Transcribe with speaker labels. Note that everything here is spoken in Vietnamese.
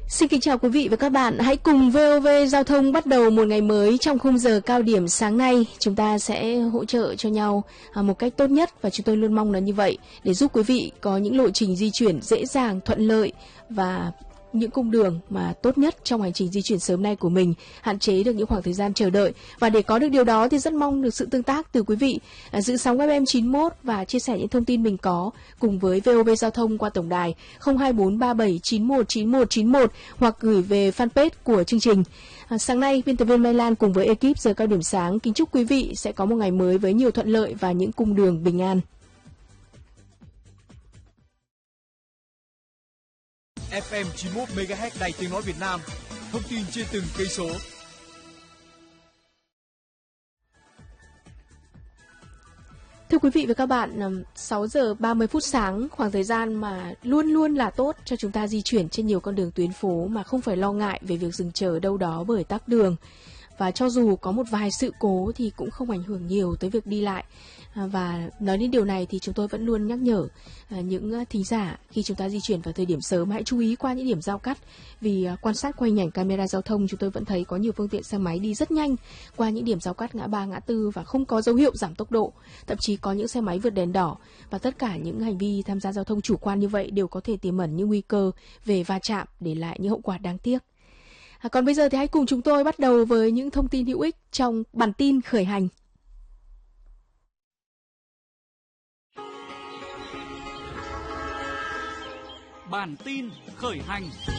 Speaker 1: Xin kính chào quý vị và các bạn. Hãy cùng VOV Giao thông bắt đầu một ngày mới trong khung giờ cao điểm sáng nay. Chúng ta sẽ hỗ trợ cho nhau một cách tốt nhất và chúng tôi luôn mong là như vậy để giúp quý vị có những lộ trình di chuyển dễ dàng, thuận lợi và những cung đường mà tốt nhất trong hành trình di chuyển sớm nay của mình, hạn chế được những khoảng thời gian chờ đợi. Và để có được điều đó thì rất mong được sự tương tác từ quý vị. Giữ sóng FM 91 và chia sẻ những thông tin mình có cùng với VOV Giao thông qua tổng đài 02437919191 hoặc gửi về fanpage của chương trình. Sáng nay, biên tập viên Mai Lan cùng với ekip giờ cao điểm sáng kính chúc quý vị sẽ có một ngày mới với nhiều thuận lợi và những cung đường bình an.
Speaker 2: FM 91 MHz Đài Tiếng nói Việt Nam. Thông tin trên từng cây số.
Speaker 1: Thưa quý vị và các bạn, 6 giờ 30 phút sáng, khoảng thời gian mà luôn luôn là tốt cho chúng ta di chuyển trên nhiều con đường tuyến phố mà không phải lo ngại về việc dừng chờ đâu đó bởi tắc đường. Và cho dù có một vài sự cố thì cũng không ảnh hưởng nhiều tới việc đi lại. Và nói đến điều này thì chúng tôi vẫn luôn nhắc nhở những thính giả khi chúng ta di chuyển vào thời điểm sớm hãy chú ý qua những điểm giao cắt. Vì quan sát qua hình ảnh camera giao thông chúng tôi vẫn thấy có nhiều phương tiện xe máy đi rất nhanh qua những điểm giao cắt ngã ba ngã tư và không có dấu hiệu giảm tốc độ. Thậm chí có những xe máy vượt đèn đỏ và tất cả những hành vi tham gia giao thông chủ quan như vậy đều có thể tiềm ẩn những nguy cơ về va chạm để lại những hậu quả đáng tiếc. Còn bây giờ thì hãy cùng chúng tôi bắt đầu với những thông tin hữu ích trong bản tin khởi hành.
Speaker 3: Bản tin khởi hành.